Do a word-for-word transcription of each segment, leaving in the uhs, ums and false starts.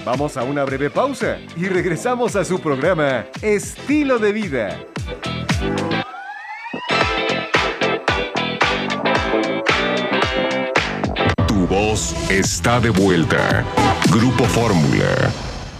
Vamos a una breve pausa y regresamos a su programa Estilo de Vida. Tu voz está de vuelta. Grupo Fórmula.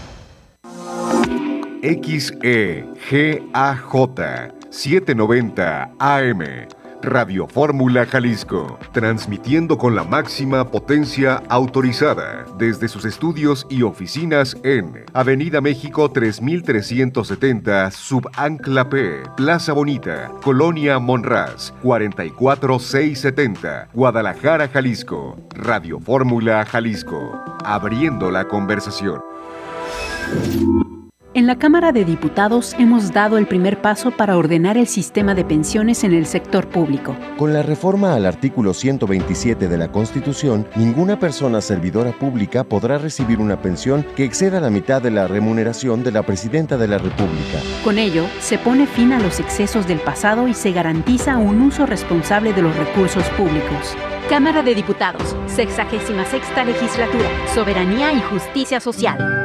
X E G A J setecientos noventa A M. Radio Fórmula Jalisco, transmitiendo con la máxima potencia autorizada desde sus estudios y oficinas en Avenida México tres mil trescientos setenta, Subancla P, Plaza Bonita, Colonia Monraz, cuarenta y cuatro mil seiscientos setenta, Guadalajara, Jalisco. Radio Fórmula Jalisco, abriendo la conversación. En la Cámara de Diputados hemos dado el primer paso para ordenar el sistema de pensiones en el sector público. Con la reforma al artículo ciento veintisiete de la Constitución, ninguna persona servidora pública podrá recibir una pensión que exceda la mitad de la remuneración de la Presidenta de la República. Con ello, se pone fin a los excesos del pasado y se garantiza un uso responsable de los recursos públicos. Cámara de Diputados, sexagésima sexta legislatura, Soberanía y Justicia Social.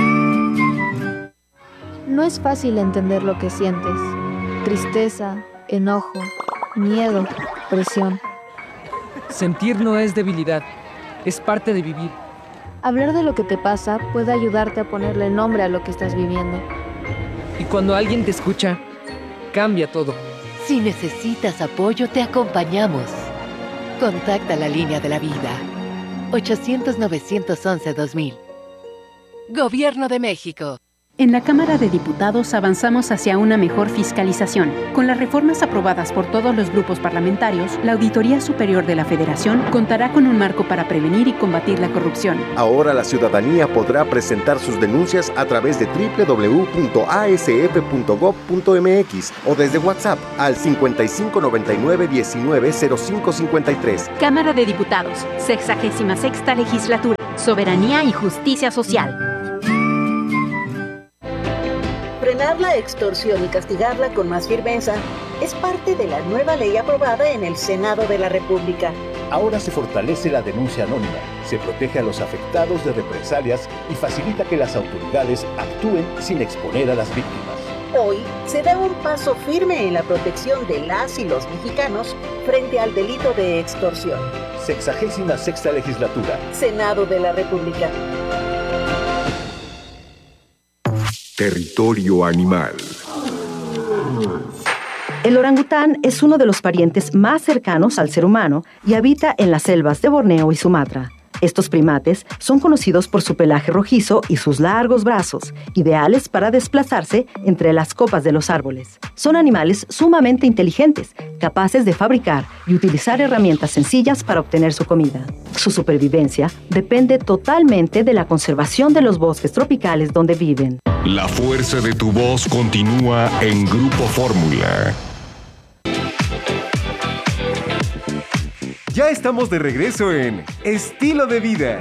No es fácil entender lo que sientes. Tristeza, enojo, miedo, presión. Sentir no es debilidad, es parte de vivir. Hablar de lo que te pasa puede ayudarte a ponerle nombre a lo que estás viviendo. Y cuando alguien te escucha, cambia todo. Si necesitas apoyo, te acompañamos. Contacta la línea de la vida. ochocientos, novecientos once, dos mil. Gobierno de México. En la Cámara de Diputados avanzamos hacia una mejor fiscalización. Con las reformas aprobadas por todos los grupos parlamentarios, la Auditoría Superior de la Federación contará con un marco para prevenir y combatir la corrupción. Ahora la ciudadanía podrá presentar sus denuncias a través de doble u doble u doble u punto a s f punto gob punto m x o desde WhatsApp al cincuenta y cinco noventa y nueve diecinueve cero cinco cincuenta y tres. Cámara de Diputados, sexagésima sexta legislatura, Soberanía y Justicia Social. Frenar la extorsión y castigarla con más firmeza es parte de la nueva ley aprobada en el Senado de la República. Ahora se fortalece la denuncia anónima, se protege a los afectados de represalias y facilita que las autoridades actúen sin exponer a las víctimas. Hoy se da un paso firme en la protección de las y los mexicanos frente al delito de extorsión. Sexagésima sexta legislatura. Senado de la República. Territorio animal. El orangután es uno de los parientes más cercanos al ser humano y habita en las selvas de Borneo y Sumatra. Estos primates son conocidos por su pelaje rojizo y sus largos brazos, ideales para desplazarse entre las copas de los árboles. Son animales sumamente inteligentes, capaces de fabricar y utilizar herramientas sencillas para obtener su comida. Su supervivencia depende totalmente de la conservación de los bosques tropicales donde viven. La fuerza de tu voz continúa en Grupo Fórmula. Ya estamos de regreso en Estilo de Vida.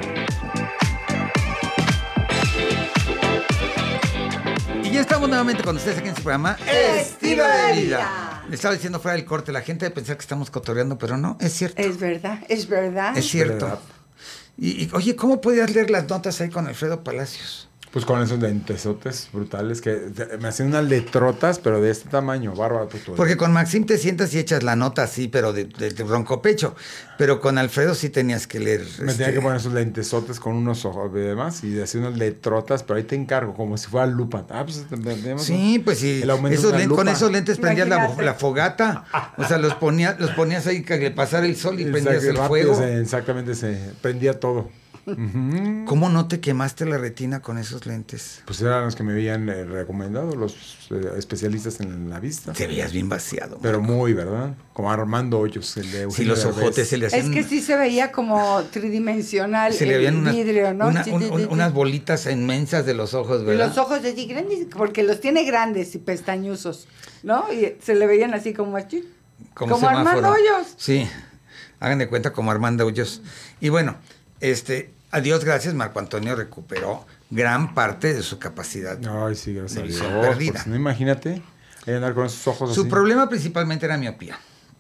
Y ya estamos nuevamente con ustedes aquí en su programa Estilo de Vida. Le estaba diciendo fuera del corte, la gente debe pensar que estamos cotorreando, pero no, es cierto. Es verdad, es verdad. Es cierto. Y, y oye, ¿cómo podías leer las notas ahí con Alfredo Palacios? Pues con esos lentesotes brutales que me hacían unas letrotas, pero de este tamaño, bárbaro. Porque con Maxim te sientas y echas la nota así, pero de, de, de ronco pecho. Pero con Alfredo sí tenías que leer. Me este... tenía que poner esos lentesotes con unos ojos y demás, y hacía unas letrotas, pero ahí te encargo, como si fuera lupa. Ah, pues, sí, pues sí. Esos lentes, con esos lentes prendías la, la fogata. O sea, los, ponía, los ponías ahí que le pasara el sol y Exacto, prendías el rápido, fuego. Se, exactamente, se prendía todo. Uh-huh. ¿Cómo no te quemaste la retina con esos lentes? Pues eran los que me habían eh, recomendado los eh, especialistas en la vista. Te veías bien vaciado. Pero Marco. Muy, ¿verdad? Como Armando Hoyos, el de Eugenio Sí, los Derbez. ojotes se le hacían. Es que sí se veía como tridimensional se le el unas, vidrio, ¿no? Una, un, un, unas bolitas inmensas de los ojos, ¿verdad? Y los ojos así grandes, porque los tiene grandes y pestañosos, ¿no? Y se le veían así como así. Como, como Armando Hoyos. Sí, hagan de cuenta como Armando Hoyos. Y bueno, este... A Dios gracias, Marco Antonio recuperó gran parte de su capacidad. Ay, sí, gracias a Dios. Perdida. Pues, no, imagínate, andar con esos ojos Su así. problema principalmente era miopía.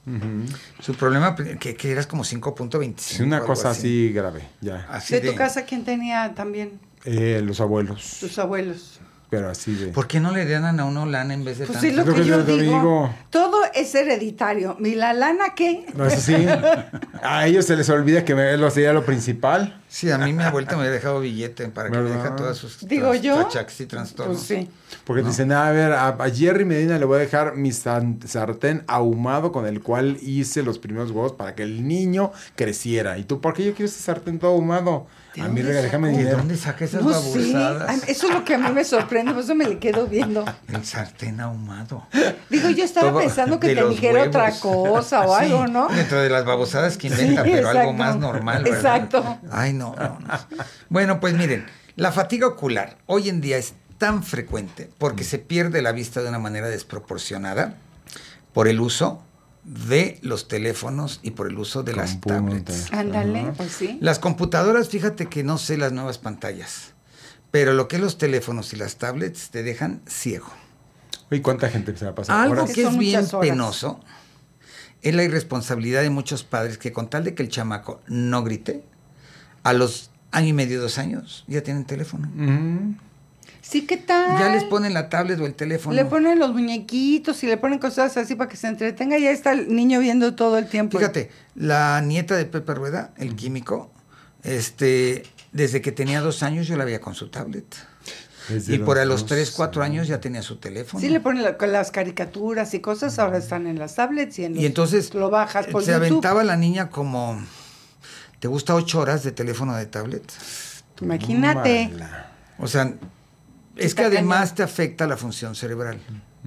Uh-huh. Su problema, que, que eras como cinco punto veinticinco. Sí, una cosa así. así grave, ya. Así ¿De, de tu casa quién tenía también? Eh, los abuelos. Tus abuelos. Pero así de... ¿Por qué no le dan a uno lana en vez de Pues tanto? sí, lo Creo que, que yo te lo digo, digo. todo es hereditario. ¿Y la lana qué? No, eso sí. A ellos se les olvida que me, lo sería lo principal. Sí, a mí mi abuelita me había dejado billete para que me ¿Verdad? deje todas sus Digo tras- yo. tachaques y trastornos. Pues sí. Porque No. dicen, a ver, a, a Jerry Medina le voy a dejar mi san- sartén ahumado con el cual hice los primeros huevos para que el niño creciera. ¿Y tú por qué yo quiero ese sartén todo ahumado? A mí, rega, déjame ¿De dinero. dónde saca esas No sé. babosadas? Ay, eso es lo que a mí me sorprende, por eso me le quedo viendo. El sartén ahumado. Digo, yo estaba Todo pensando que de te los dijera huevos. otra cosa o Sí, algo, ¿no? Dentro de las babosadas que inventa, Sí, pero algo exacto. más normal, ¿verdad? Exacto. Ay, no, no, no. Bueno, pues miren, la fatiga ocular hoy en día es tan frecuente porque se pierde la vista de una manera desproporcionada por el uso de los teléfonos y por el uso de las tablets. Ándale, pues sí. Las computadoras, fíjate que no sé las nuevas pantallas, pero lo que es los teléfonos y las tablets te dejan ciego. ¿Y cuánta gente se va a pasar? Algo horas? que es son bien muchas horas. penoso es la irresponsabilidad de muchos padres que con tal de que el chamaco no grite, a los año y medio, dos años, ya tienen teléfono. Ujú. Sí, ¿qué tal? Ya les ponen la tablet o el teléfono. Le ponen los muñequitos y le ponen cosas así para que se entretenga y ya está el niño viendo todo el tiempo. Fíjate, la nieta de Pepe Rueda, el químico, este, desde que tenía dos años yo la veía con su tablet. Desde Y por a los los dos, tres, cuatro sí. años ya tenía su teléfono. Sí, le ponen la- con las caricaturas y cosas, ahora están en las tablets y en los, Y entonces lo bajas por se YouTube. aventaba la niña como, ¿te gusta ocho horas de teléfono de tablet? Imagínate. Mala. O sea, es Está que además cañón. te afecta la función cerebral.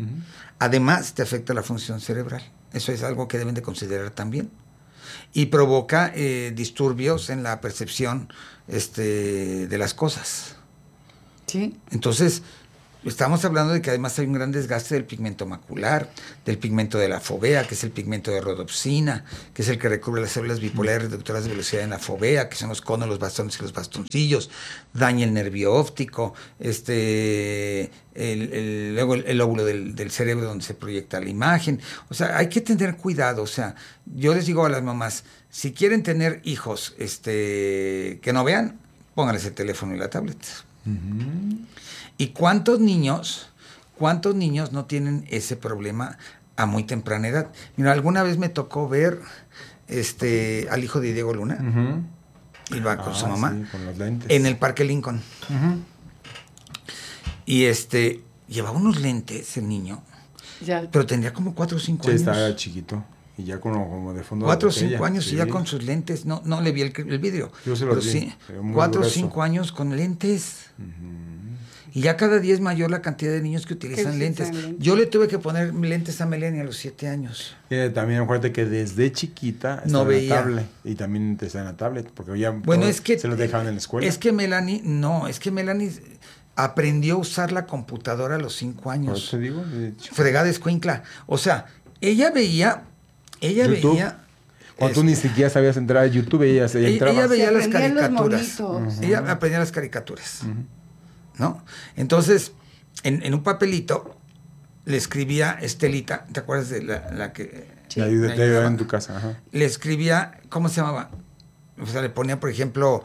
Además te afecta la función cerebral. Eso es algo que deben de considerar también. Y provoca eh, disturbios en la percepción este, de las cosas. Sí. Entonces, estamos hablando de que además hay un gran desgaste del pigmento macular, del pigmento de la fovea, que es el pigmento de rodopsina, que es el que recubre las células bipolares reductoras de velocidad en la fovea, que son los conos, los bastones y los bastoncillos, daña el nervio óptico, este, el, el- luego el, el óvulo del, del cerebro donde se proyecta la imagen. O sea, hay que tener cuidado. O sea, yo les digo a las mamás, si quieren tener hijos este, que no vean, pónganles el teléfono y la tablet. ¿Y cuántos niños, cuántos niños no tienen ese problema a muy temprana edad? Mira, alguna vez me tocó ver este, al hijo de Diego Luna, Ujú. iba con Ah, su mamá, sí, con los lentes. en el Parque Lincoln. Ujú. Y este, llevaba unos lentes el niño, Ya. pero tendría como cuatro o cinco Sí, años. estaba chiquito. Y ya como, como de fondo de Cuatro o botella. cinco años Sí. y ya con sus lentes. No, no le vi el, el vidrio. Yo se pero los vi, sí, pero muy cuatro o grueso. cinco años con lentes. Y ya cada día es mayor la cantidad de niños que utilizan utilizan lentes. lentes. Yo le tuve que poner lentes a Melania a los siete años. Eh, también acuérdate que desde chiquita No estaba en veía. la tablet. Y también te está en la tablet. Porque ya Bueno, todo es que... se lo dejaban en la escuela. Es que Melanie, no, es que Melanie aprendió a usar la computadora a los cinco Por años. eso te digo. de chico. Fregada escuincla. O sea, ella veía, ella YouTube. veía... Cuando tú este, ni siquiera sabías entrar a YouTube, ella, ella Ella, entraba. ella veía Se las aprendían los caricaturas. monitos. Ella aprendía las caricaturas. ¿No? Entonces, en, en un papelito le escribía Estelita, ¿te acuerdas de la, la que Te ayudé- me te ayudaba ayudaba? en tu casa. Ajá. Le escribía, ¿cómo se llamaba? O sea, le ponía, por ejemplo,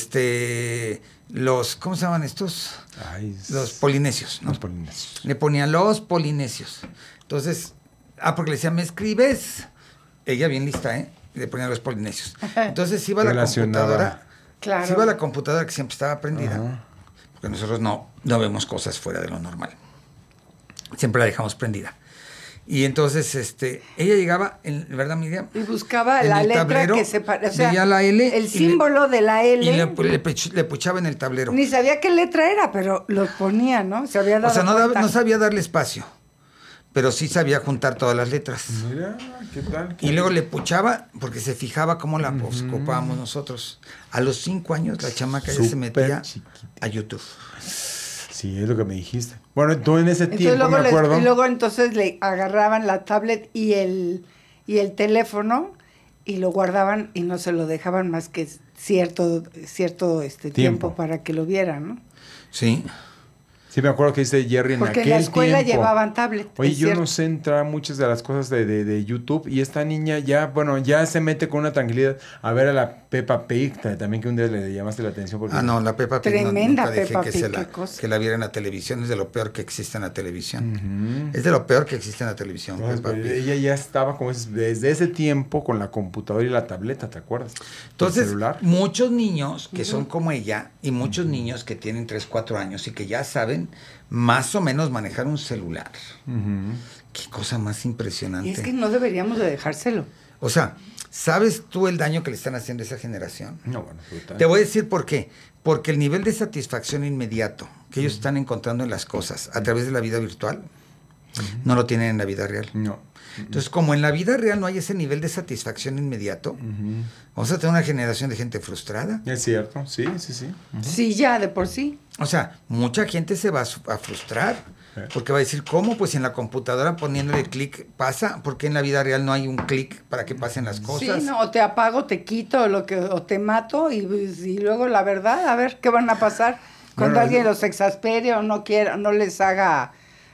este los, ¿cómo se llaman estos? Ay, es- Los polinesios, ¿no? Los polinesios. Le ponía los polinesios. Entonces, ah, porque le decía, ¿me escribes? Ella bien lista, ¿eh? Le ponía los polinesios. Entonces iba a la Relacionaba. computadora. Claro. Se iba a la computadora que siempre estaba prendida. Ajá. Porque nosotros no, no vemos cosas fuera de lo normal. Siempre la dejamos prendida. Y entonces, este, ella llegaba, en, ¿verdad, Miriam? Y buscaba En la el letra tablero, que se parecía. O sea, veía la L el y símbolo de la L. Y le, le, pech- le puchaba en el tablero. Ni sabía qué letra era, pero lo ponía, ¿no? Se había dado O sea, no, daba- cuenta. no sabía darle espacio, pero sí sabía juntar todas las letras. Mira, ¿qué tal? Y luego le puchaba porque se fijaba cómo la pues, ocupábamos nosotros. A los cinco años la chamaca ya se Súper metía chiquita. a YouTube. Sí, es lo que me dijiste. Bueno, tú en ese Entonces, tiempo luego me les- acuerdo. y luego entonces le agarraban la tablet y el, y el teléfono y lo guardaban y no se lo dejaban más que cierto, cierto este tiempo, Tiempo. para que lo vieran, ¿no? Sí. Sí, me acuerdo que dice Jerry en Porque aquel en la escuela tiempo. llevaban tablet. Oye, es yo cierto. no sé entrar a muchas de las cosas de, de, de YouTube y esta niña ya, bueno, ya se mete con una tranquilidad a ver a la Peppa Pig, también que un día le llamaste la atención. Porque... Ah, no, la Peppa Pig no, Tremenda nunca dejé Peppa que, Pig, se la, qué cosa. que la viera en la televisión. Es de lo peor que existe en la televisión. Ujú. Es de lo peor que existe en la televisión. Entonces, Peppa pero Pig. ella ya estaba como es, desde ese tiempo con la computadora y la tableta, ¿te acuerdas? Entonces, el celular. muchos niños que son como ella y muchos niños que tienen tres, cuatro años y que ya saben más o menos manejar un celular. Ujú. Qué cosa más impresionante. Y es que no deberíamos de dejárselo. O sea, ¿sabes tú el daño que le están haciendo a esa generación? No, bueno, brutal. Te voy a decir por qué. Porque el nivel de satisfacción inmediato que ellos están encontrando en las cosas a través de la vida virtual no lo tienen en la vida real. No. Entonces, como en la vida real no hay ese nivel de satisfacción inmediato, Ujú. vamos a tener una generación de gente frustrada. Es cierto, sí, sí, sí. Ujú. Sí, ya, de por sí. O sea, mucha gente se va a, su- a frustrar Eh. porque va a decir, ¿cómo? Pues en la computadora poniéndole clic pasa, porque en la vida real no hay un clic para que pasen las cosas. Sí, no, o te apago, te quito, lo que, o te mato, y, pues, y luego la verdad, a ver qué van a pasar cuando Bueno, alguien yo- los exaspere o no quiera, no les haga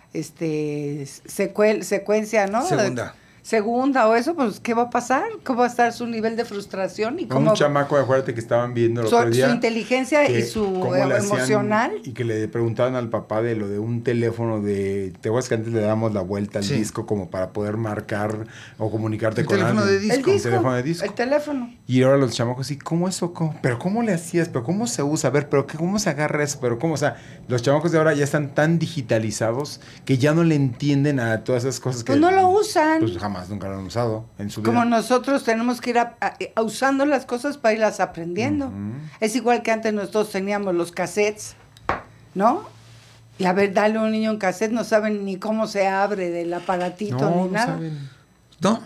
este secuel, secuencia, ¿no? Segunda. Segunda o eso, pues ¿qué va a pasar? ¿Cómo va a estar su nivel de frustración? Y Un cómo chamaco, acuérdate que estaban viendo el su, otro día. su inteligencia que y su cómo eh, le hacían- emocional. Y que le preguntaban al papá de lo de un teléfono de... ¿Te acuerdas que antes le damos la vuelta al Sí. disco como para poder marcar o comunicarte El con teléfono alguien? de disco. El disco, El teléfono de disco. el teléfono. Y ahora los chamacos, ¿y cómo eso? ¿Cómo? ¿Pero cómo le hacías? ¿Pero cómo se usa? A ver, ¿pero qué, cómo se agarra eso? ¿Pero cómo? O sea, los chamacos de ahora ya están tan digitalizados que ya no le entienden a todas esas cosas que... Pues no lo usan. Pues jamás, nunca lo han usado en su vida. Como nosotros tenemos que ir a- a- a usando las cosas para irlas aprendiendo. Es igual que antes nosotros teníamos los cassettes, ¿no? Y a ver, dale a un niño un cassette, no saben ni cómo se abre del aparatito No, ni no nada. saben. ¿No?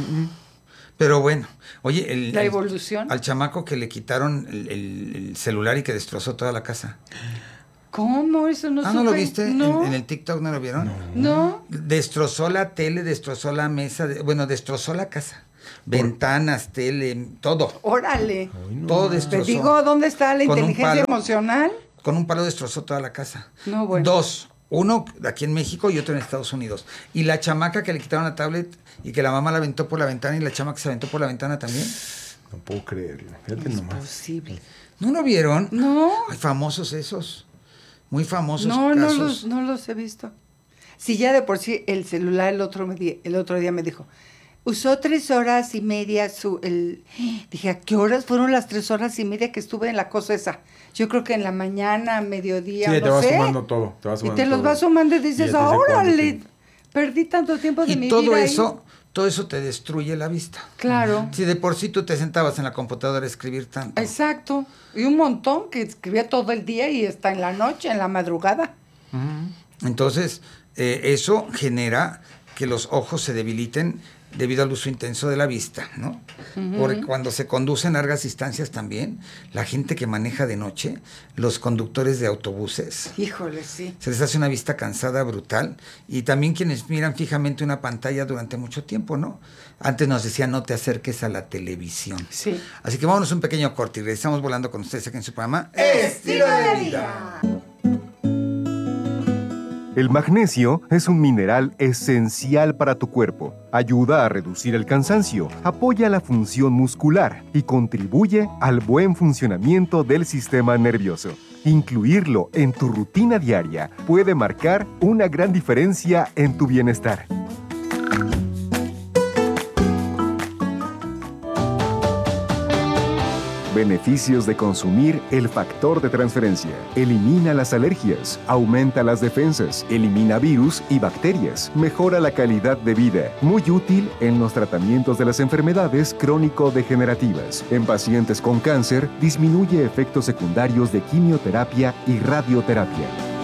Pero bueno, oye, el, La el- evolución. al chamaco que le quitaron el, el- el celular y que destrozó toda la casa. ¿Cómo? Eso no ah, ¿no lo supe. viste? No. ¿En, en el TikTok no lo vieron? No. Destrozó la tele, destrozó la mesa, de- bueno, destrozó la casa. Ventanas, tele, todo. Órale. Todo Te destrozó. digo, ¿dónde está la Con un inteligencia palo. emocional? Con un palo destrozó toda la casa. No, bueno. Dos. Uno aquí en México y otro en Estados Unidos. Y la chamaca que le quitaron la tablet y que la mamá la aventó por la ventana y la chamaca se aventó por la ventana también. No puedo creerlo. Fíjate Es nomás. posible. ¿No lo vieron? No. Ay, famosos esos. Muy famosos No, no casos. los, no los he visto. Si ya de por sí el celular el otro, me di- el otro día me dijo, usó tres horas y media su... El... Dije, ¿a qué horas fueron las tres horas y media que estuve en la cosa esa? Yo creo que en la mañana, mediodía, Sí, no te vas sé. sumando todo. Te vas Y sumando te los todo. vas sumando y Y ya dices, te dice cuánto órale, tiempo. perdí tanto tiempo de Y mi todo vida ahí". eso, todo eso te destruye la vista. Claro. Si de por sí tú te sentabas en la computadora a escribir tanto. Exacto. Y un montón que escribía todo el día y está en la noche, en la madrugada. Entonces, eh, eso genera que los ojos se debiliten debido al uso intenso de la vista, ¿no? Ujú. Porque cuando se conducen largas distancias también, la gente que maneja de noche, los conductores de autobuses, Híjole, sí. se les hace una vista cansada brutal, y también quienes miran fijamente una pantalla durante mucho tiempo, ¿no? Antes nos decían no te acerques a la televisión. Sí. Así que vámonos un pequeño corte y regresamos volando con ustedes aquí en su programa Estilo de vida. El magnesio es un mineral esencial para tu cuerpo. Ayuda a reducir el cansancio, apoya la función muscular y contribuye al buen funcionamiento del sistema nervioso. Incluirlo en tu rutina diaria puede marcar una gran diferencia en tu bienestar. Beneficios de consumir el factor de transferencia. Elimina las alergias, aumenta las defensas, elimina virus y bacterias, mejora la calidad de vida. Muy útil en los tratamientos de las enfermedades crónico-degenerativas. En pacientes con cáncer, disminuye efectos secundarios de quimioterapia y radioterapia.